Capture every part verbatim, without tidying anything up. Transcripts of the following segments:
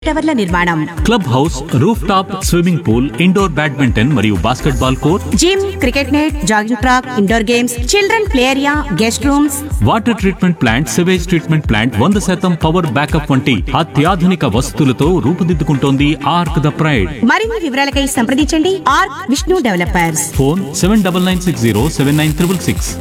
టవర్ల నిర్మాణం, club house, roof top swimming pool, indoor badminton మరియు basketball court, gym, cricket net, jogging track, indoor games, children play area, guest rooms, water treatment plant, sewage treatment plant, వంద శాతం power backup వంటి అత్యాధునిక వసతులతో రూపుదిద్దుకుంటోంది arc the pride. మరిన్ని వివరాలకై సంప్రదించండి arc Vishnu developers. Phone seven double nine six zero seven nine triple six.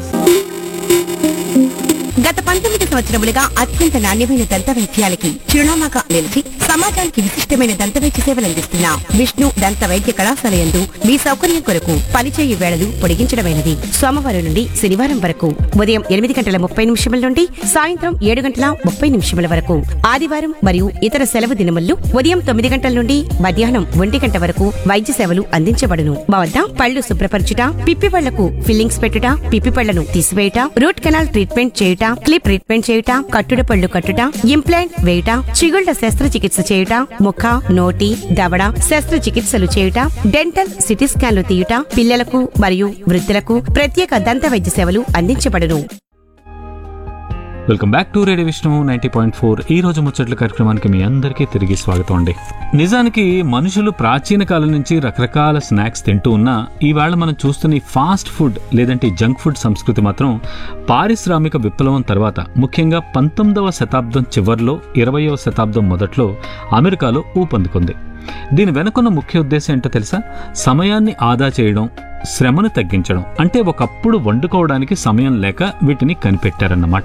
గత పంతొమ్మిది సంవత్సరములుగా అత్యంత నాణ్యమైన దంత వైద్యాలకి చిరునామాగా నిలిచి సమాజానికి విశిష్టమైన దంత వైద్య సేవలు అందిస్తున్న విష్ణు దంత వైద్య కళాశాల యందు మీ సౌకర్యం కొరకు పనిచేయు వేళలు పొడిగించడమైనది. సోమవారం నుండి శనివారం వరకు ఉదయం ఎనిమిది గంటల ముప్పై నిమిషముల నుండి సాయంత్రం ఏడు గంటల ముప్పై నిమిషముల వరకు, ఆదివారం మరియు ఇతర సెలవు దినముల్లో ఉదయం తొమ్మిది గంటల నుండి మధ్యాహ్నం ఒంటి గంట వరకు వైద్య సేవలు అందించబడును. మా వద్ద పళ్ళు శుభ్రపరచుట, పిప్పి పళ్లకు ఫిల్లింగ్స్ పెట్టుట, పిప్పి పళ్లను తీసివేయుట, రూట్ కెనాల్ ట్రీట్మెంట్ చేయుట, క్లిప్ ట్రీట్మెంట్ చేయుట, కట్టుడు పళ్ళు కట్టుట, ఇంప్లాంట్ వేయుట, చిగుళ్ల శస్త్రచికిత్స చేయుట, ముఖ, నోటి, దవడ శస్త్రచికిత్సలు చేయుట, డెంటల్ సిటీ స్కాన్లు తీయుట, పిల్లలకు మరియు వృద్ధులకు ప్రత్యేక దంత వైద్య సేవలు అందించబడును. Welcome back to radio Vishnu ninety point four. ఈ రోజు ముచ్చట్ల కార్యక్రమానికి మీ అందరికీ తిరిగి స్వాగతం అండి. నిజానికి మనుషులు ప్రాచీన కాలం నుంచి రకరకాల స్నాక్స్ తింటూ ఉన్నా ఈవేళ మనం చూస్తున్న ఈ ఫాస్ట్ ఫుడ్ లేదంటే జంక్ ఫుడ్ సంస్కృతి మాత్రం పారిశ్రామిక విప్లవం తర్వాత, ముఖ్యంగా పంతొమ్మిదవ శతాబ్దం చివర్లో ఇరవయవ శతాబ్దం మొదట్లో అమెరికాలో ఊపందుకుంది. దీని వెనుకున్న ముఖ్య ఉద్దేశం ఏంటో తెలుసా? సమయాన్ని ఆదా చేయడం, శ్రమను తగ్గించడం. అంటే ఒకప్పుడు వండుకోవడానికి సమయం లేక వీటిని కనిపెట్టారన్నమాట.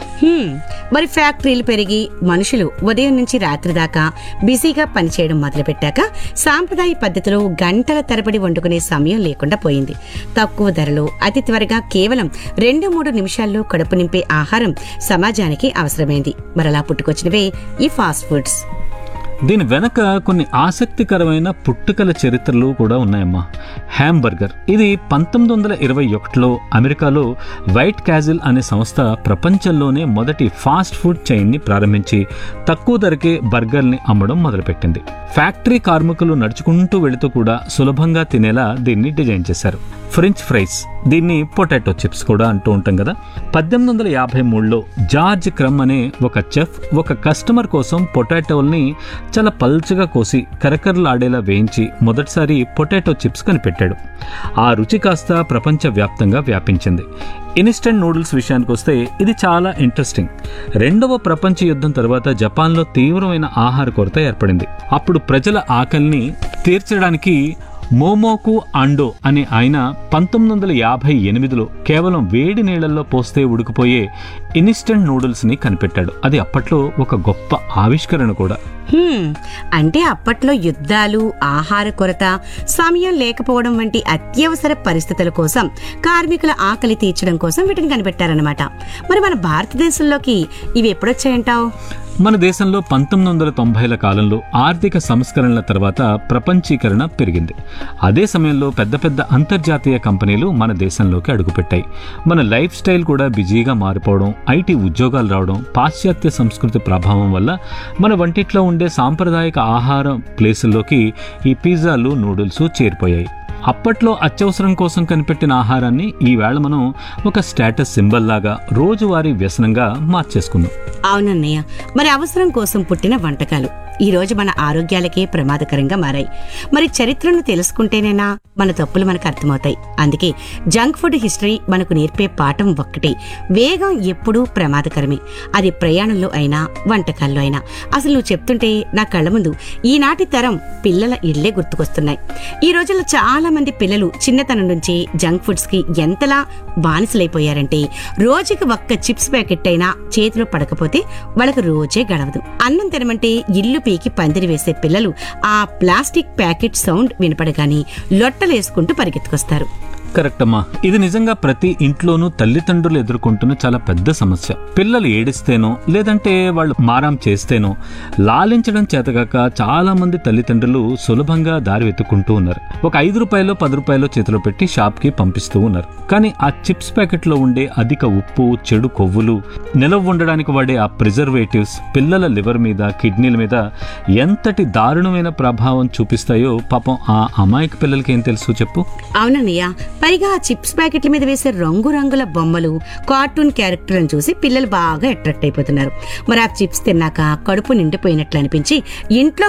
మరి ఫ్యాక్టరీలు పెరిగి మనుషులు ఉదయం నుంచి రాత్రి దాకా బిజీగా పనిచేయడం మొదలుపెట్టాక సాంప్రదాయ పద్ధతిలో గంటల తరబడి వండుకునే సమయం లేకుండా పోయింది. తక్కువ ధరలో అతి త్వరగా కేవలం రెండు మూడు నిమిషాల్లో కడుపు నింపే ఆహారం సమాజానికి అవసరమైంది. మరలా పుట్టుకొచ్చినవే ఈ ఫాస్ట్ ఫుడ్స్. దీని వెనక కొన్ని ఆసక్తికరమైన పుట్టుకల చరిత్రలు కూడా ఉన్నాయమ్మా. హ్యాంబర్గర్ ఇది పంతొమ్మిది వందల ఇరవై ఒకటిలో అమెరికాలో వైట్ క్యాజిల్ అనే సంస్థ ప్రపంచంలోనే మొదటి ఫాస్ట్ ఫుడ్ చైన్ని ప్రారంభించి తక్కువ ధరకే బర్గర్ని అమ్మడం మొదలుపెట్టింది. ఫ్యాక్టరీ కార్మికులు నడుచుకుంటూ వెళుతూ కూడా సులభంగా తినేలా దీన్ని డిజైన్ చేశారు. ఫ్రెంచ్ ఫ్రైస్, దీన్ని పొటాటో చిప్స్ కూడా అంటూ ఉంటాం కదా. పద్దెనిమిది వందల యాభై మూడులో జార్జ్ క్రమ్ అనే ఒక చెఫ్ ఒక కస్టమర్ కోసం పొటాటోల్ని చాలా పల్చగా కోసి కరకరలాడేలా వేయించి మొదటిసారి పొటాటో చిప్స్ కనిపెట్టాడు. ఆ రుచి కాస్త ప్రపంచవ్యాప్తంగా వ్యాపించింది. ఇన్స్టెంట్ నూడిల్స్ విషయానికి వస్తే ఇది చాలా ఇంట్రెస్టింగ్. రెండవ ప్రపంచ యుద్ధం తర్వాత జపాన్లో తీవ్రమైన ఆహార కొరత ఏర్పడింది. అప్పుడు ప్రజల ఆకలిని తీర్చడానికి మోమోకు అండో అనే ఆయన పంతొమ్మిది వందల యాభై ఎనిమిదిలో కేవలం వేడి నీళ్లలో పోస్తే ఉడికిపోయే ఇన్స్టెంట్ నూడిల్స్ ని కనిపెట్టాడు. అది అప్పట్లో ఒక గొప్ప ఆవిష్కరణ కూడా. అంటే అప్పట్లో యుద్ధాలు, ఆహార కొరత, సమయం లేకపోవడం వంటి అత్యవసర పరిస్థితుల కోసం కార్మికుల ఆకలి తీర్చడం కోసం వీటిని కనిపెట్టారన్నమాట. మరి మన భారతదేశంలోకి ఇవి ఎప్పుడొచ్చాయంటావు? మన దేశంలో పంతొమ్మిది వందల తొంభైల కాలంలో ఆర్థిక సంస్కరణల తర్వాత ప్రపంచీకరణ పెరిగింది. అదే సమయంలో పెద్ద పెద్ద అంతర్జాతీయ కంపెనీలు మన దేశంలోకి అడుగుపెట్టాయి. మన లైఫ్ స్టైల్ కూడా బిజీగా మారిపోవడం, ఐటీ ఉద్యోగాలు రావడం, పాశ్చాత్య సంస్కృతి ప్రభావం వల్ల మన వంటిట్లో ఉండే సాంప్రదాయిక ఆహారం ప్లేసుల్లోకి ఈ పిజ్జాలు, నూడిల్స్ చేరిపోయాయి. అప్పట్లో అత్యవసరం కోసం కనిపెట్టిన ఆహారాన్ని ఈవేళ మనం ఒక స్టేటస్ సింబల్ లాగా రోజువారీ వ్యసనంగా మార్చేసుకున్నాం. అవునన్నయ్య, మరి అవసరం కోసం పుట్టిన వంటకాలు ఈ రోజు మన ఆరోగ్యాలకే ప్రమాదకరంగా మారాయి. మరి చరిత్రను తెలుసుకుంటేనేనా మన తప్పులు మనకు అర్థమవుతాయి. అందుకే జంక్ ఫుడ్ హిస్టరీ మనకు నేర్పే పాఠం ఒక్కటే: వేగం ఎప్పుడూ ప్రమాదకరమే. అది ప్రయాణంలో అయినా, వంటకాల్లో అయినా. అసలు నువ్వు చెప్తుంటే నా కళ్ళ ముందు ఈనాటి తరం పిల్లల ఇళ్లే గుర్తుకొస్తున్నాయి. ఈ రోజుల్లో చాలా మంది పిల్లలు చిన్నతనం నుంచి జంక్ ఫుడ్స్ కి ఎంతలా బానిసలైపోయారంటే రోజుకి ఒక్క చిప్స్ ప్యాకెట్ అయినా చేతిలో పడకపోతే వాళ్ళకు రోజే గడవదు. అన్నం తినమంటే ఇల్లు పీకి పందిరి వేసే పిల్లలు ఆ ప్లాస్టిక్ ప్యాకెట్ సౌండ్ వినపడగానే లొట్టలేసుకుంటూ పరిగెత్తుకొస్తారు. కరెక్ట్ అమ్మా. ఇది నిజంగా ప్రతి ఇంట్లోనూ తల్లిదండ్రులు ఎదుర్కొంటున్న చాలా పెద్ద సమస్య. పిల్లలు ఏడిస్తేనో లేదంటే వాళ్ళు మారం చేస్తేనో లాలించడం చేతగాక చాలా మంది తల్లిదండ్రులు సులభంగా దారి వెతుక్కుంటూ ఉన్నారు. ఒక ఐదు రూపాయలు పది రూపాయలు చేతిలో పెట్టి షాప్ కి పంపిస్తూ ఉన్నారు. కానీ ఆ చిప్స్ ప్యాకెట్ లో ఉండే అధిక ఉప్పు, చెడు కొవ్వులు, నిలవ ఉండడానికి వాడే ఆ ప్రిజర్వేటివ్స్ పిల్లల లివర్ మీద, కిడ్నీల మీద ఎంతటి దారుణమైన ప్రభావం చూపిస్తాయో పాపం ఆ అమాయక పిల్లలకి ఏం తెలుసు చెప్పు. అవునన్నయ్య, పైగా ఆ చిప్స్ ప్యాకెట్ల మీద వేసే రంగురంగుల బొమ్మలు, కార్టూన్ క్యారెక్టర్లను చూసి పిల్లలు బాగా అట్రాక్ట్ అయిపోతున్నారు. మరి ఆ చిప్స్ తిన్నాక కడుపు నిండిపోయినట్లు అనిపించి ఇంట్లో